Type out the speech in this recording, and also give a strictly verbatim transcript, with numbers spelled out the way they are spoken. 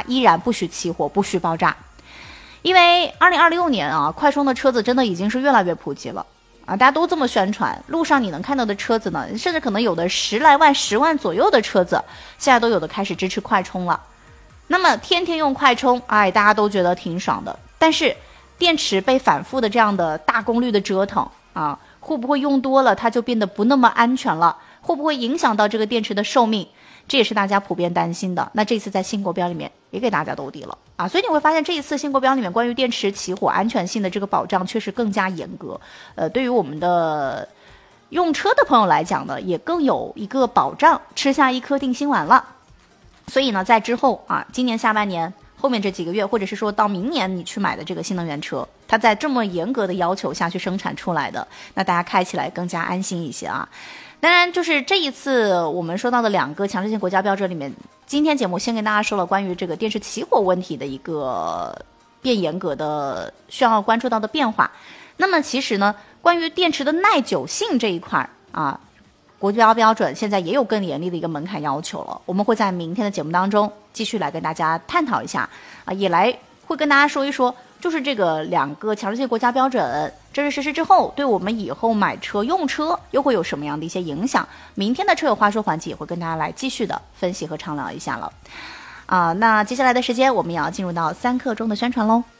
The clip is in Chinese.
它依然不许起火，不许爆炸。因为二零二六年啊，快充的车子真的已经是越来越普及了啊，大家都这么宣传，路上你能看到的车子呢，甚至可能有的十来万、十万左右的车子，现在都有的开始支持快充了。那么天天用快充，哎，大家都觉得挺爽的。但是电池被反复的这样的大功率的折腾啊，会不会用多了它就变得不那么安全了？会不会影响到这个电池的寿命？这也是大家普遍担心的。那这次在新国标里面也给大家兜底了啊，所以你会发现这一次新国标里面关于电池起火安全性的这个保障确实更加严格。呃，对于我们的用车的朋友来讲呢，也更有一个保障，吃下一颗定心丸了。所以呢，在之后啊，今年下半年后面这几个月，或者是说到明年你去买的这个新能源车，它在这么严格的要求下去生产出来的，那大家开起来更加安心一些啊。当然，就是这一次我们说到的两个强制性国家标准里面，今天节目先跟大家说了关于这个电池起火问题的一个变严格的需要关注到的变化。那么其实呢，关于电池的耐久性这一块啊，国标标准现在也有更严厉的一个门槛要求了。我们会在明天的节目当中继续来跟大家探讨一下啊，也来会跟大家说一说，就是这个两个强制性国家标准正式实施之后，对我们以后买车用车又会有什么样的一些影响？明天的车友话说环节也会跟大家来继续的分析和畅聊一下了。啊，那接下来的时间我们也要进入到三刻钟的宣传喽。